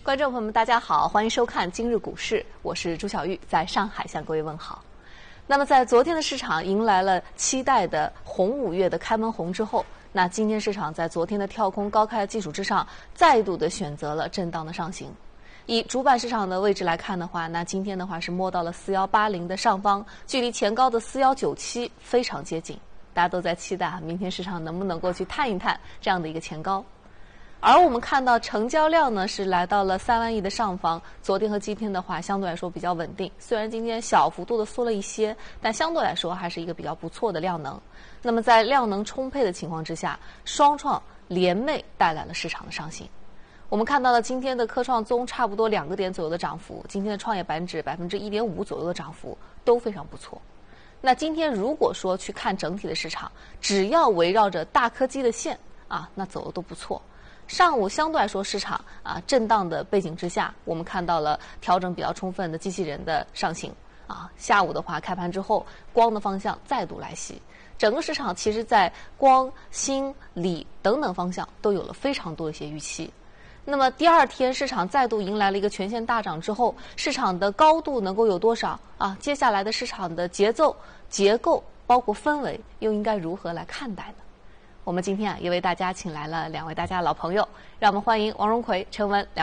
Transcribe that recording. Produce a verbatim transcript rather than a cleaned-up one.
观众朋友们，大家好，欢迎收看今日股市，我是朱晓玉，在上海向各位问好。那么，在昨天的市场迎来了期待的红五月的开门红之后，那今天市场在昨天的跳空高开的基础之上，再度的选择了震荡的上行。以主板市场的位置来看的话，那今天的话是摸到了四一八零的上方，距离前高的四一九七非常接近。大家都在期待明天市场能不能够去探一探这样的一个前高。而我们看到成交量呢是来到了三万亿的上方，昨天和今天的话相对来说比较稳定，虽然今天小幅度的缩了一些，但相对来说还是一个比较不错的量能。那么在量能充沛的情况之下，双创联袂带来了市场的上行。我们看到了今天的科创综差不多两个点左右的涨幅，今天的创业板指百分之一点五左右的涨幅都非常不错。那今天如果说去看整体的市场，只要围绕着大科技的线啊，那走的都不错。上午相对来说市场啊震荡的背景之下，我们看到了调整比较充分的机器人的上行啊。下午的话开盘之后，光的方向再度来袭，整个市场其实在光、锌、锂等等方向都有了非常多的一些预期。那么第二天市场再度迎来了一个全线大涨之后，市场的高度能够有多少啊？接下来的市场的节奏、结构包括氛围又应该如何来看待呢？我们今天啊也为大家请来了两位大家的老朋友，让我们欢迎王荣奎、陈文两